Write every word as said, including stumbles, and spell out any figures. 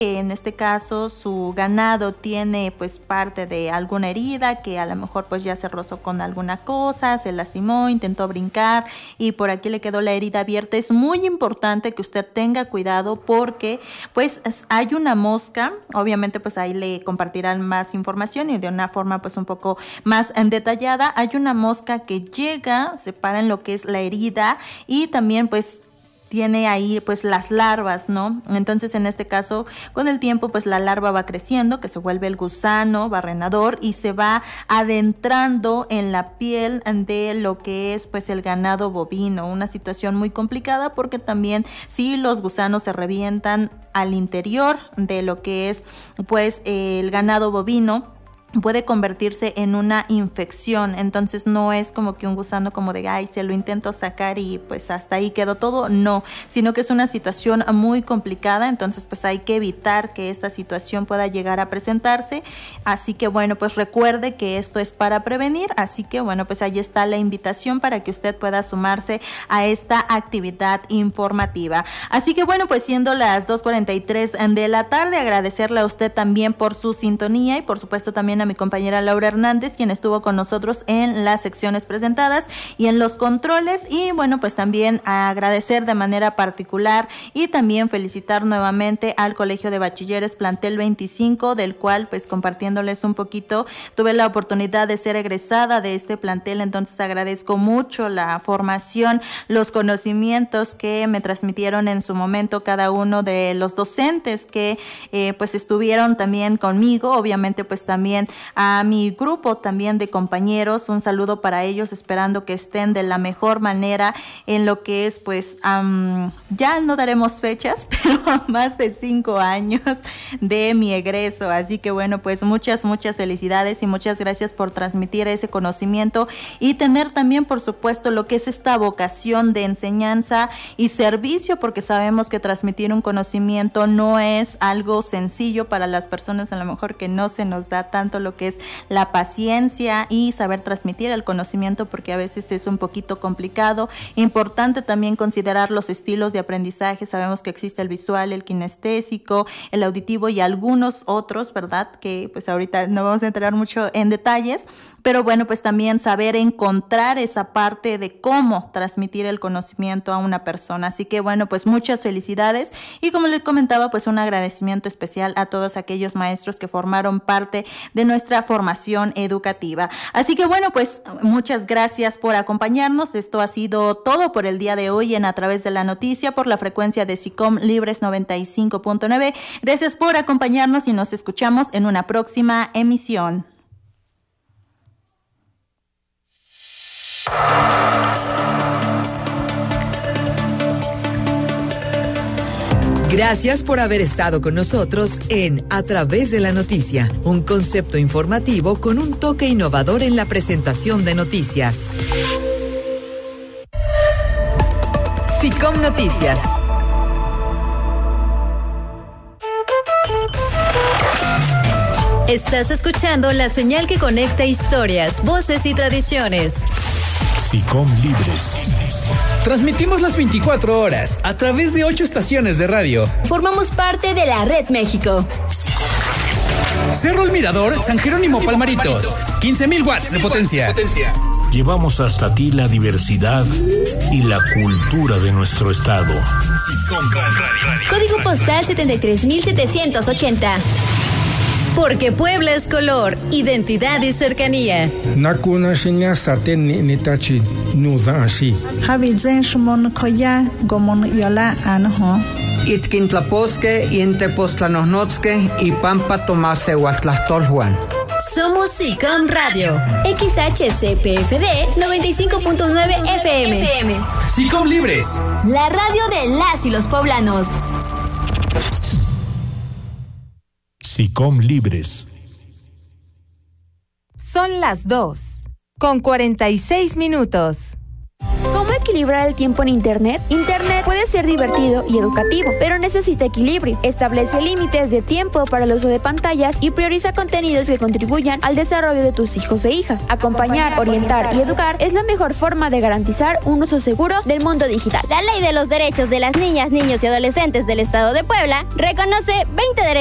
En este caso su ganado tiene pues parte de alguna herida que a lo mejor pues ya se rozó con alguna cosa, se lastimó, intentó brincar y por aquí le quedó la herida abierta. Es muy importante que usted tenga cuidado porque pues hay una mosca, obviamente pues ahí le compartirán más información y de una forma pues un poco más detallada. Hay una mosca que llega, se para en lo que es la herida y también pues tiene ahí pues las larvas, ¿no? Entonces en este caso con el tiempo pues la larva va creciendo, que se vuelve el gusano barrenador y se va adentrando en la piel de lo que es pues el ganado bovino, una situación muy complicada porque también si los gusanos se revientan al interior de lo que es pues el ganado bovino, puede convertirse en una infección. Entonces no es como que un gusano como de ay, se lo intento sacar y pues hasta ahí quedó todo, no, sino que es una situación muy complicada. Entonces pues hay que evitar que esta situación pueda llegar a presentarse, así que bueno, pues recuerde que esto es para prevenir, así que bueno, pues ahí está la invitación para que usted pueda sumarse a esta actividad informativa. Así que bueno, pues siendo las dos cuarenta y tres de la tarde, agradecerle a usted también por su sintonía y por supuesto también a mi compañera Laura Hernández, quien estuvo con nosotros en las secciones presentadas y en los controles. Y bueno, pues también agradecer de manera particular y también felicitar nuevamente al Colegio de Bachilleres Plantel veinticinco, del cual pues compartiéndoles un poquito, tuve la oportunidad de ser egresada de este plantel, entonces agradezco mucho la formación, los conocimientos que me transmitieron en su momento cada uno de los docentes que eh, pues estuvieron también conmigo, obviamente pues también a mi grupo también de compañeros, un saludo para ellos, esperando que estén de la mejor manera en lo que es pues um, ya no daremos fechas, pero más de cinco años de mi egreso, así que bueno, pues muchas muchas felicidades y muchas gracias por transmitir ese conocimiento y tener también por supuesto lo que es esta vocación de enseñanza y servicio, porque sabemos que transmitir un conocimiento no es algo sencillo para las personas a lo mejor que no se nos da tanto lo que es la paciencia y saber transmitir el conocimiento, porque a veces es un poquito complicado. Importante también considerar los estilos de aprendizaje. Sabemos que existe el visual, el kinestésico, el auditivo y algunos otros, ¿verdad? Que pues ahorita no vamos a entrar mucho en detalles, pero bueno, pues también saber encontrar esa parte de cómo transmitir el conocimiento a una persona. Así que bueno, pues muchas felicidades y como les comentaba, pues un agradecimiento especial a todos aquellos maestros que formaron parte de nuestra formación educativa. Así que bueno, pues muchas gracias por acompañarnos. Esto ha sido todo por el día de hoy en A Través de la Noticia por la frecuencia de SICOM Libres noventa y cinco punto nueve. Gracias por acompañarnos y nos escuchamos en una próxima emisión. Gracias por haber estado con nosotros en A Través de la Noticia, un concepto informativo con un toque innovador en la presentación de noticias. SICOM Noticias. Estás escuchando la señal que conecta historias, voces y tradiciones. SICOM Libres. Transmitimos las veinticuatro horas a través de ocho estaciones de radio. Formamos parte de la Red México. Cerro El Mirador, San Jerónimo Palmaritos. quince mil watts de potencia. Llevamos hasta ti la diversidad y la cultura de nuestro estado. Código postal setenta y tres mil setecientos ochenta. Porque Puebla es color, identidad y cercanía. Nakuna shinya sarten ni nitachi nuza ashi. Havizen shmon koya gomon yola anho. Itkintlaposque y Intepostlanosnotzque y Pampa Tomase Huatlastolhuan. Somos SICOM Radio, X H C P F D noventa y cinco punto nueve F M. SICOM Libres, la radio de las y los poblanos. SICOM Libres. Son las dos, con cuarenta y seis minutos. ¿Cómo equilibrar equilibrar el tiempo en Internet? Internet puede ser divertido y educativo, pero necesita equilibrio. Establece límites de tiempo para el uso de pantallas y prioriza contenidos que contribuyan al desarrollo de tus hijos e hijas. Acompañar, orientar y educar es la mejor forma de garantizar un uso seguro del mundo digital. La Ley de los Derechos de las Niñas, Niños y Adolescentes del Estado de Puebla reconoce veinte derechos